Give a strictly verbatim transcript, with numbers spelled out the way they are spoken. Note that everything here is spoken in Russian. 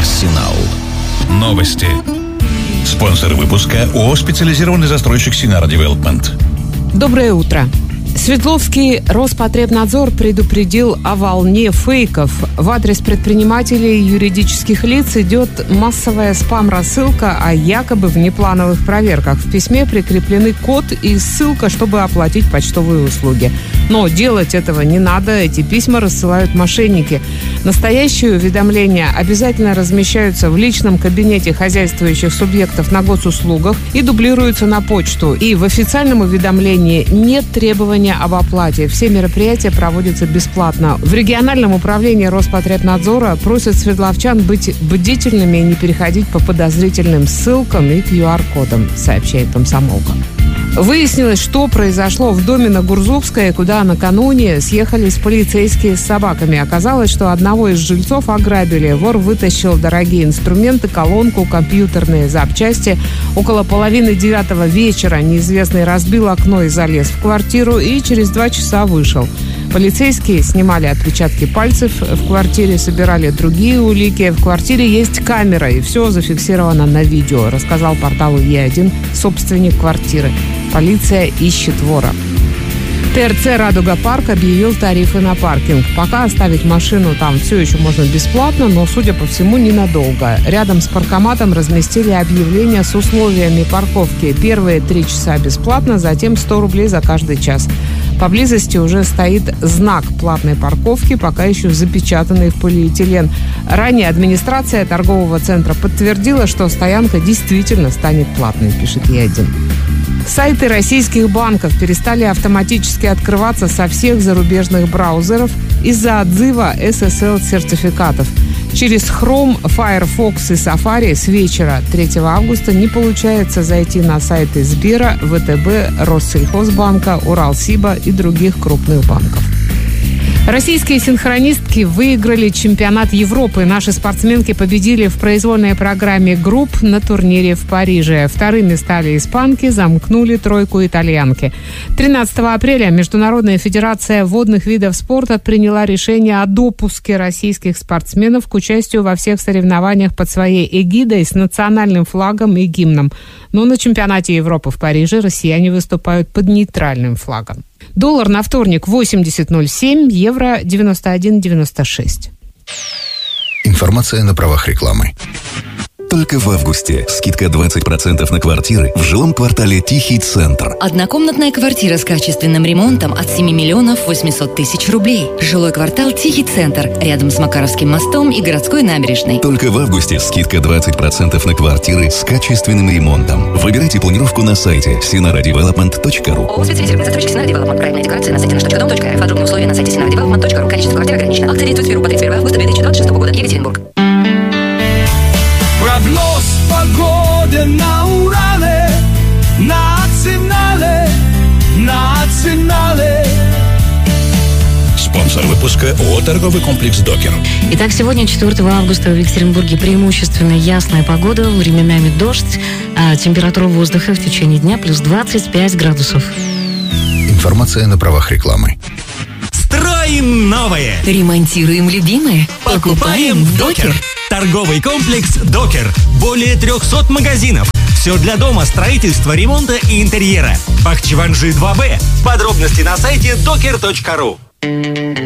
Арсенал. Новости. Спонсор выпуска ООО «Специализированный застройщик Синара Девелопмент». Доброе утро. Свердловский Роспотребнадзор предупредил о волне фейков. В адрес предпринимателей и юридических лиц идет массовая спам-рассылка о якобы внеплановых проверках. В письме прикреплены код и ссылка, чтобы оплатить почтовые услуги. Но делать этого не надо, эти письма рассылают мошенники. Настоящие уведомления обязательно размещаются в личном кабинете хозяйствующих субъектов на госуслугах и дублируются на почту. И в официальном уведомлении нет требования об оплате. Все мероприятия проводятся бесплатно. В региональном управлении Роспотребнадзора просят свердловчан быть бдительными и не переходить по подозрительным ссылкам и ку ар кодам, сообщает «Комсомолка». Выяснилось, что произошло в доме на Гурзувской, куда накануне съехались полицейские с собаками. Оказалось, что одного из жильцов ограбили. Вор вытащил дорогие инструменты, колонку, компьютерные запчасти. Около половины девятого вечера неизвестный разбил окно и залез в квартиру, и через два часа вышел. Полицейские снимали отпечатки пальцев в квартире, собирали другие улики. В квартире есть камера, и все зафиксировано на видео, рассказал порталу Е один собственник квартиры. Полиция ищет вора. ТРЦ «Радуга Парк» объявил тарифы на паркинг. Пока оставить машину там все еще можно бесплатно, но, судя по всему, ненадолго. Рядом с паркоматом разместили объявление с условиями парковки. Первые три часа бесплатно, затем сто рублей за каждый час. Поблизости уже стоит знак платной парковки, пока еще запечатанный в полиэтилен. Ранее администрация торгового центра подтвердила, что стоянка действительно станет платной, пишет Е один. Сайты российских банков перестали автоматически открываться со всех зарубежных браузеров из-за отзыва эс эс эл-сертификатов. Через Chrome, Firefox и Safari с вечера третьего августа не получается зайти на сайты Сбера, вэ тэ бэ, Россельхозбанка, Уралсиба и других крупных банков. Российские синхронистки выиграли чемпионат Европы. Наши спортсменки победили в произвольной программе групп на турнире в Париже. Вторыми стали испанки, замкнули тройку итальянки. тринадцатого апреля Международная федерация водных видов спорта приняла решение о допуске российских спортсменов к участию во всех соревнованиях под своей эгидой с национальным флагом и гимном. Но на чемпионате Европы в Париже россияне выступают под нейтральным флагом. Доллар на вторник восемьдесят ноль семь, евро девяносто один девяносто шесть. Информация на правах рекламы. Только в августе скидка двадцать процентов на квартиры в жилом квартале «Тихий центр». Однокомнатная квартира с качественным ремонтом от семи миллионов восемьсот тысяч рублей. Жилой квартал «Тихий центр» рядом с Макаровским мостом и городской набережной. Только в августе скидка двадцать процентов на квартиры с качественным ремонтом. Выбирайте планировку на сайте синара девелопмент точка ру. ООО «Специализированный застройщик Синара Девелопмент». Проектная декларация на сайте наш точка дом точка эр эф. Подробные условия на сайте синара девелопмент точка ру. Количество квартир ограничено. Акция действует с первого по тридцать первое августа две тысячи двадцать шестого года. Екатеринбург. Прогноз погоды на Урале, национале, национале. Спонсор выпуска ООО «Торговый комплекс Докер». Итак, сегодня, четвёртого августа, в Екатеринбурге преимущественно ясная погода, временами дождь, а температура воздуха в течение дня плюс двадцать пять градусов. Информация на правах рекламы. Строим новое! Ремонтируем любимое. Покупаем в Докер! Торговый комплекс «Докер». Более трехсот магазинов. Все для дома, строительства, ремонта и интерьера. Бахчеванжи два бэ. Подробности на сайте докер точка ру.